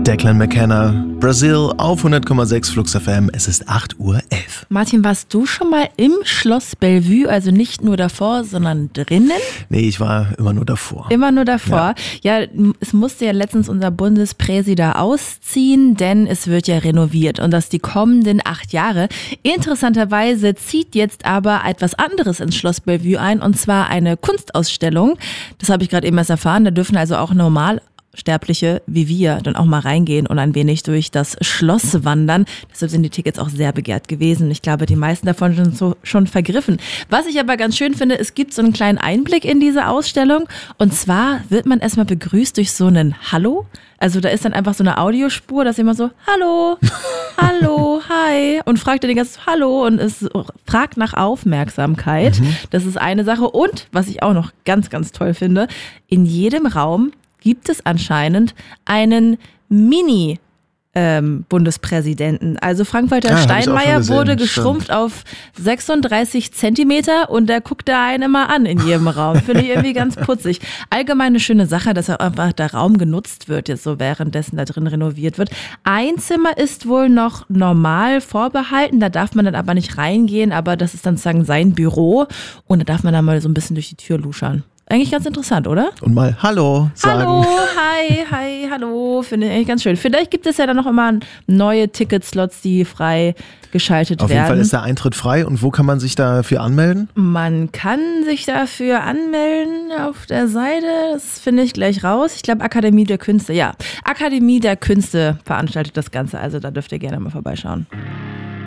Declan McKenna, Brazil auf 100,6 Flux FM. Es ist 8:11 Uhr. Martin, warst du schon mal im Schloss Bellevue, also nicht nur davor, sondern drinnen? Nee, ich war immer nur davor. Immer nur davor? Ja, es musste ja letztens unser Bundespräsident ausziehen, denn es wird ja renoviert und das die kommenden 8 Jahre. Interessanterweise zieht jetzt aber etwas anderes ins Schloss Bellevue ein, und zwar eine Kunstausstellung. Das habe ich gerade eben erst erfahren. Da dürfen also auch Normalsterbliche wie wir dann auch mal reingehen und ein wenig durch das Schloss wandern. Deshalb sind die Tickets auch sehr begehrt gewesen. Ich glaube, die meisten davon sind schon vergriffen. Was ich aber ganz schön finde, es gibt so einen kleinen Einblick in diese Ausstellung. Und zwar wird man erstmal begrüßt durch so einen Hallo. Also da ist dann einfach so eine Audiospur, dass jemand so, hallo, hallo, hi, und fragt dann die ganze Zeit, hallo, und es fragt nach Aufmerksamkeit. Das ist eine Sache. Und was ich auch noch ganz, ganz toll finde, in jedem Raum gibt es anscheinend einen Bundespräsidenten. Also Frank-Walter Steinmeier wurde geschrumpft auf 36 Zentimeter und der guckt da einen immer an in jedem Raum. Finde ich irgendwie ganz putzig. Allgemein eine schöne Sache, dass einfach der Raum genutzt wird, jetzt so währenddessen da drin renoviert wird. Ein Zimmer ist wohl noch normal vorbehalten, da darf man dann aber nicht reingehen, aber das ist dann sozusagen sein Büro und da darf man dann mal so ein bisschen durch die Tür luschern. Eigentlich ganz interessant, oder? Und mal Hallo sagen. Hallo, hi, hallo. Finde ich eigentlich ganz schön. Vielleicht gibt es ja dann noch immer neue Ticketslots, die frei geschaltet werden. Auf jeden Fall ist der Eintritt frei. Und wo kann man sich dafür anmelden? Man kann sich dafür anmelden auf der Seite. Das finde ich gleich raus. Ich glaube, Akademie der Künste. Ja, Akademie der Künste veranstaltet das Ganze. Also da dürft ihr gerne mal vorbeischauen.